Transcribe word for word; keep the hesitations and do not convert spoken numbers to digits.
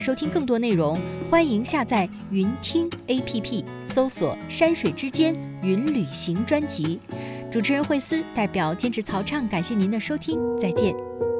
收听更多内容，欢迎下载云听 A P P， 搜索山水之间云旅行专辑。主持人惠思代表监制曹畅，感谢您的收听，再见。